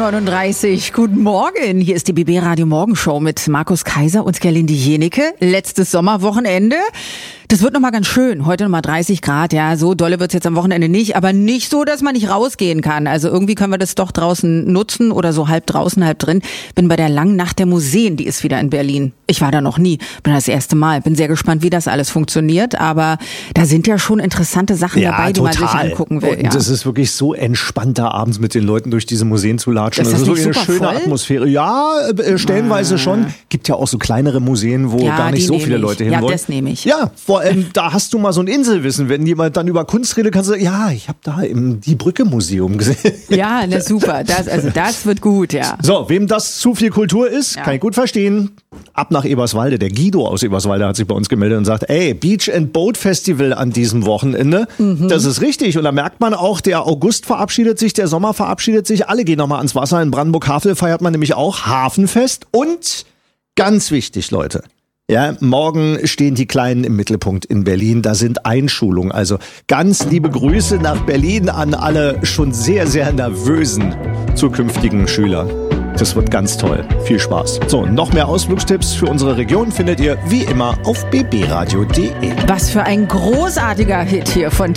8:39 Uhr. Guten Morgen. Hier ist die BB Radio Morgenshow mit Markus Kaiser und Gerlinde Jenecke. Letztes Sommerwochenende. Das wird nochmal ganz schön. Heute nochmal 30 Grad. Ja, so dolle wird's jetzt am Wochenende nicht. Aber nicht so, dass man nicht rausgehen kann. Also irgendwie können wir das doch draußen nutzen oder so halb draußen, halb drin. Bin bei der langen Nacht der Museen. Die ist wieder in Berlin. Ich war da noch nie. Bin das erste Mal. Bin sehr gespannt, wie das alles funktioniert. Aber da sind ja schon interessante Sachen dabei, die man sich angucken will. Und es ist wirklich so entspannt, da abends mit den Leuten durch diese Museen zu latschen. Das ist wirklich eine schöne Atmosphäre. Ja, stellenweise schon. Gibt ja auch so kleinere Museen, wo gar nicht so viele Leute hinwollen. Ja, das nehme ich. Ja, vor allem, da hast du mal so ein Inselwissen. Wenn jemand dann über Kunst redet, kannst du sagen, ja, ich habe da im Die Brücke Museum gesehen. Ja, na super. Das wird gut, ja. So, wem das zu viel Kultur ist, kann ich gut verstehen. Ab nach Eberswalde. Der Guido aus Eberswalde hat sich bei uns gemeldet und sagt, ey, Beach and Boat Festival an diesem Wochenende. Das ist richtig. Und da merkt man auch, der August verabschiedet sich, der Sommer verabschiedet sich. Alle gehen nochmal ans Wasser. In Brandenburg-Havel feiert man nämlich auch Hafenfest. Und ganz wichtig, Leute. Ja, morgen stehen die Kleinen im Mittelpunkt in Berlin. Da sind Einschulungen. Also ganz liebe Grüße nach Berlin an alle schon sehr, sehr nervösen zukünftigen Schüler. Das wird ganz toll. Viel Spaß. So, noch mehr Ausflugstipps für unsere Region findet ihr wie immer auf bbradio.de. Was für ein großartiger Hit hier von